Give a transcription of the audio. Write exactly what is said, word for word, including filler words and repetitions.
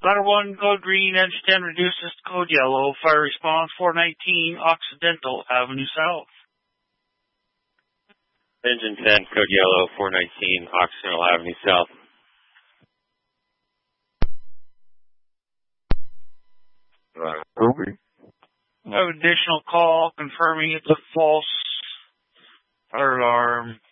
Ladder one, code green, engine ten, reduces code yellow, fire response four nineteen, Occidental Avenue South. Engine ten, code yellow, four nineteen, Occidental Avenue South. Uh, Ruby. No additional call confirming it's a false fire alarm.